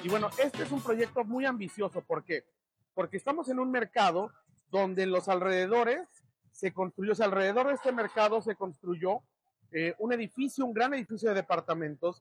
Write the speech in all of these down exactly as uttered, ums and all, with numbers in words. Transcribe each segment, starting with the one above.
Y bueno, este es un proyecto muy ambicioso. ¿Por qué? Porque estamos en un mercado donde en los alrededores se construyó, o sea, alrededor de este mercado se construyó eh, un edificio, un gran edificio de departamentos,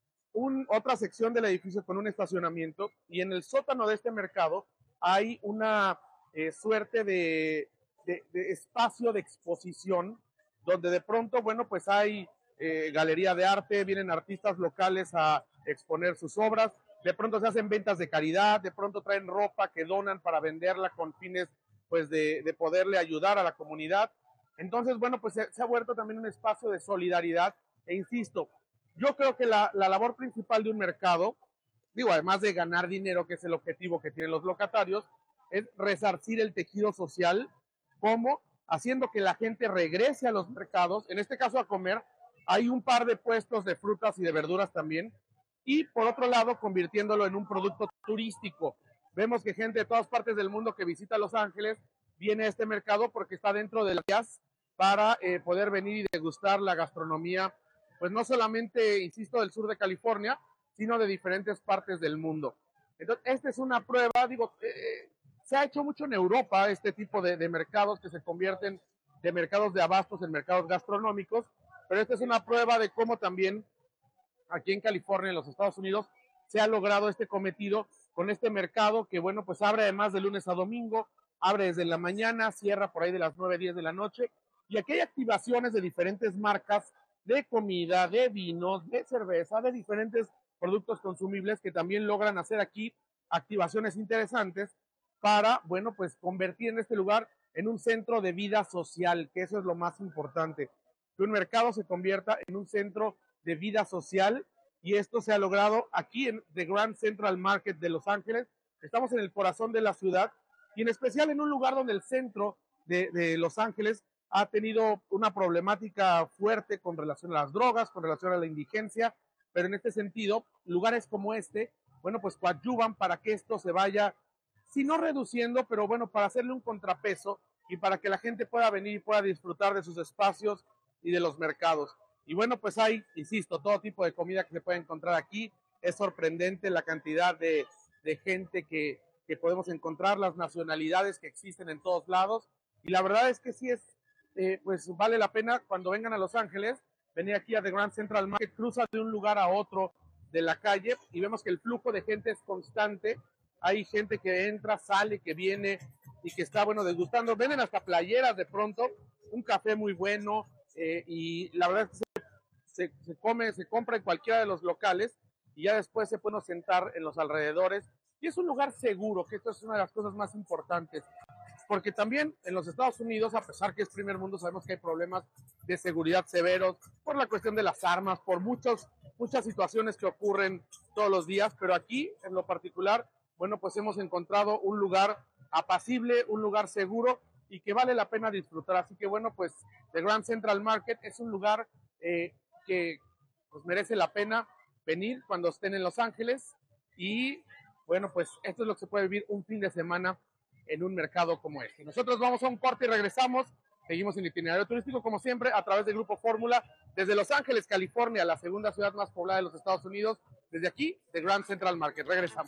un, otra sección del edificio con un estacionamiento, y en el sótano de este mercado hay una eh, suerte de, de, de espacio de exposición donde de pronto, bueno, pues hay eh, galería de arte, vienen artistas locales a exponer sus obras, de pronto se hacen ventas de caridad, de pronto traen ropa que donan para venderla con fines pues de, de poderle ayudar a la comunidad. Entonces, bueno, pues se, se ha vuelto también un espacio de solidaridad, e insisto, yo creo que la, la labor principal de un mercado, digo, además de ganar dinero, que es el objetivo que tienen los locatarios, es resarcir el tejido social, como haciendo que la gente regrese a los mercados, en este caso a comer. Hay un par de puestos de frutas y de verduras también, y por otro lado, convirtiéndolo en un producto turístico. Vemos que gente de todas partes del mundo que visita Los Ángeles viene a este mercado porque está dentro de las para eh, poder venir y degustar la gastronomía, pues no solamente, insisto, del sur de California, sino de diferentes partes del mundo. Entonces, esta es una prueba, digo, eh, se ha hecho mucho en Europa este tipo de, de mercados que se convierten de mercados de abastos en mercados gastronómicos, pero esta es una prueba de cómo también aquí en California, en los Estados Unidos, se ha logrado este cometido con este mercado que, bueno, pues abre además de lunes a domingo, abre desde la mañana, cierra por ahí de las nueve, diez de la noche, y aquí hay activaciones de diferentes marcas de comida, de vinos, de cerveza, de diferentes productos consumibles que también logran hacer aquí activaciones interesantes para, bueno, pues convertir en este lugar en un centro de vida social, que eso es lo más importante, que un mercado se convierta en un centro de vida social, y esto se ha logrado aquí en The Grand Central Market de Los Ángeles. Estamos en el corazón de la ciudad, y en especial en un lugar donde el centro de, de Los Ángeles ha tenido una problemática fuerte con relación a las drogas, con relación a la indigencia, pero en este sentido, lugares como este, bueno, pues coadyuvan para que esto se vaya, si no reduciendo, pero bueno, para hacerle un contrapeso y para que la gente pueda venir y pueda disfrutar de sus espacios y de los mercados. Y bueno, pues hay, insisto, todo tipo de comida que se puede encontrar aquí. Es sorprendente la cantidad de, de gente que, que podemos encontrar, las nacionalidades que existen en todos lados. Y la verdad es que sí es, eh, pues vale la pena cuando vengan a Los Ángeles, venir aquí a The Grand Central Market, cruza de un lugar a otro de la calle y vemos que el flujo de gente es constante. Hay gente que entra, sale, que viene y que está, bueno, degustando. Venden hasta playeras de pronto, un café muy bueno, eh, y la verdad es que se, se, se come, se compra en cualquiera de los locales y ya después se puede sentar en los alrededores. Y es un lugar seguro, que esto es una de las cosas más importantes. Porque también en los Estados Unidos, a pesar que es primer mundo, sabemos que hay problemas de seguridad severos por la cuestión de las armas, por muchos, muchas situaciones que ocurren todos los días, pero aquí, en lo particular, bueno, pues hemos encontrado un lugar apacible, un lugar seguro y que vale la pena disfrutar. Así que, bueno, pues The Grand Central Market es un lugar eh, que pues, merece la pena venir cuando estén en Los Ángeles, y, bueno, pues esto es lo que se puede vivir un fin de semana en un mercado como este. Nosotros vamos a un corte y regresamos. Seguimos en itinerario turístico, como siempre, a través del Grupo Fórmula, desde Los Ángeles, California, la segunda ciudad más poblada de los Estados Unidos. Desde aquí, de Grand Central Market. Regresamos.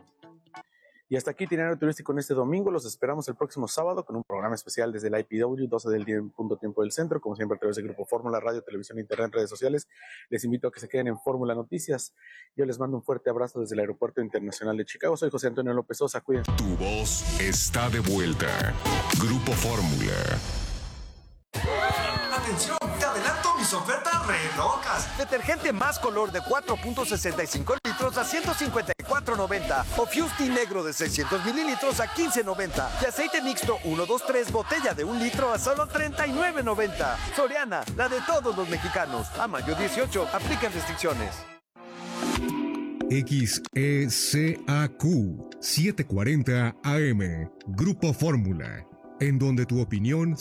Y hasta aquí itinerario turístico en este domingo. Los esperamos el próximo sábado con un programa especial desde el I P W, doce del día en punto tiempo del centro, como siempre a través del Grupo Fórmula, radio, televisión, internet, redes sociales. Les invito a que se queden en Fórmula Noticias. Yo les mando un fuerte abrazo desde el Aeropuerto Internacional de Chicago. Soy José Antonio López Sosa. Cuídense. Tu voz está de vuelta. Grupo Fórmula. ¡Atención! ¡Te adelanto mis ofertas re locas! Detergente más color de cuatro punto sesenta y cinco litros a ciento cincuenta y cuatro noventa. O Fusti negro de seiscientos mililitros a quince noventa. Y aceite mixto uno dos tres botella de un litro a solo treinta y nueve noventa. Soriana, la de todos los mexicanos. A mayo dieciocho, aplican restricciones. X E C A Q setecientos cuarenta A M. Grupo Fórmula, en donde tu opinión